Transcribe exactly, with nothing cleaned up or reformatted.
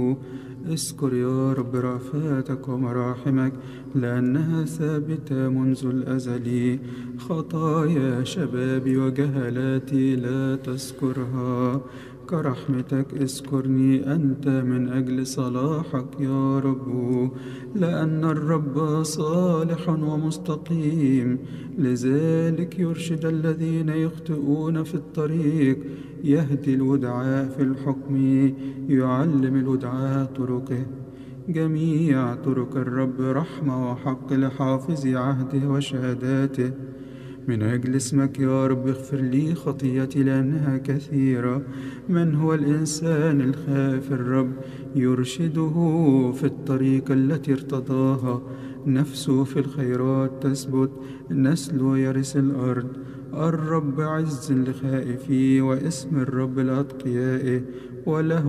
اذكر يا رب رأفاتك ومراحمك لأنها ثابتة منذ الأزل. خطايا شبابي وجهلاتي لا تذكرها، كرحمتك اذكرني أنت من أجل صلاحك يا رب، لأن الرب صالح ومستقيم، لذلك يرشد الذين يخطئون في الطريق، يهدي الودعاء في الحكم، يعلم الودعاء طرقه. جميع طرق الرب رحمة وحق لحافظ عهده وشهاداته. من أجل اسمك يا رب اغفر لي خطيتي لأنها كثيرة. من هو الإنسان الخائف الرب يرشده في الطريق التي ارتضاها. نفسه في الخيرات تثبت، نسله يرث الأرض. الرب عز لخائفيه واسم الرب لأتقيائه، وله